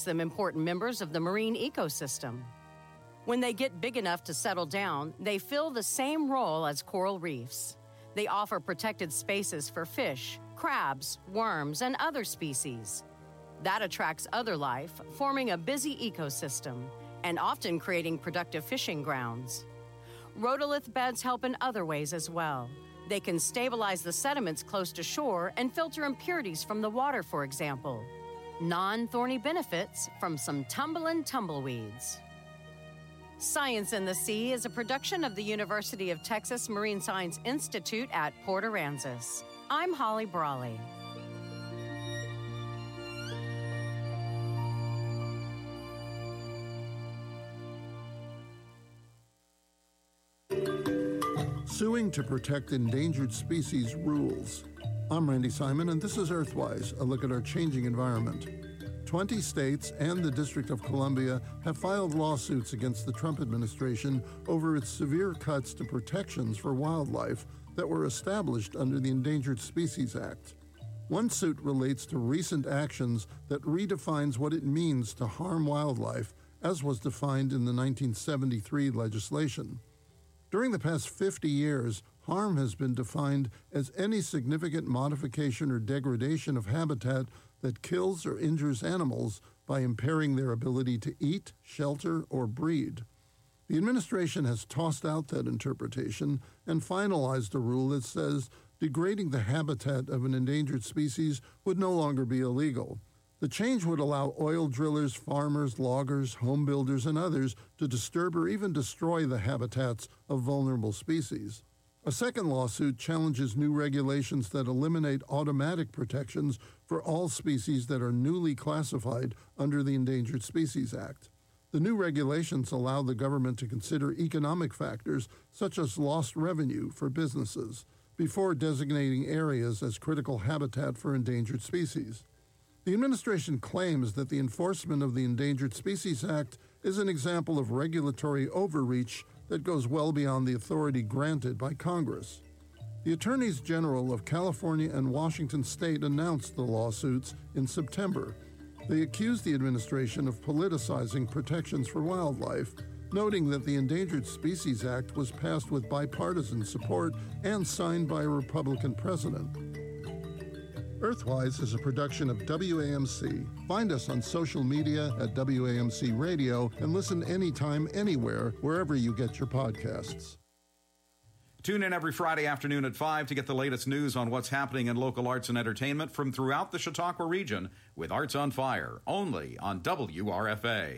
them important members of the marine ecosystem. When they get big enough to settle down, they fill the same role as coral reefs. They offer protected spaces for fish, crabs, worms, and other species. That attracts other life, forming a busy ecosystem, and often creating productive fishing grounds. Rhodolith beds help in other ways as well. They can stabilize the sediments close to shore and filter impurities from the water, for example. Non-thorny benefits from some tumblin' tumbleweeds. Science in the Sea is a production of the University of Texas Marine Science Institute at Port Aransas. I'm Holly Brawley. Suing to protect endangered species rules. I'm Randy Simon, and this is Earthwise, a look at our changing environment. 20 states and the District of Columbia have filed lawsuits against the Trump administration over its severe cuts to protections for wildlife that were established under the Endangered Species Act. One suit relates to recent actions that redefines what it means to harm wildlife, as was defined in the 1973 legislation. During the past 50 years, harm has been defined as any significant modification or degradation of habitat that kills or injures animals by impairing their ability to eat, shelter, or breed. The administration has tossed out that interpretation and finalized a rule that says degrading the habitat of an endangered species would no longer be illegal. The change would allow oil drillers, farmers, loggers, home builders, and others to disturb or even destroy the habitats of vulnerable species. A second lawsuit challenges new regulations that eliminate automatic protections for all species that are newly classified under the Endangered Species Act. The new regulations allow the government to consider economic factors such as lost revenue for businesses before designating areas as critical habitat for endangered species. The administration claims that the enforcement of the Endangered Species Act is an example of regulatory overreach that goes well beyond the authority granted by Congress. The Attorneys General of California and Washington State announced the lawsuits in September. They accused the administration of politicizing protections for wildlife, noting that the Endangered Species Act was passed with bipartisan support and signed by a Republican president. Earthwise is a production of WAMC. Find us on social media at WAMC Radio and listen anytime, anywhere, wherever you get your podcasts. Tune in every Friday afternoon at 5 to get the latest news on what's happening in local arts and entertainment from throughout the Chautauqua region with Arts on Fire, only on WRFA.